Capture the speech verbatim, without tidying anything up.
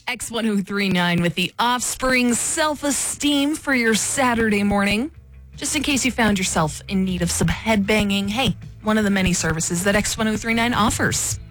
X ten thirty-nine with the Offspring Self-Esteem for your Saturday morning. Just in case you found yourself in need of some headbanging, hey, one of the many services that X ten thirty-nine offers.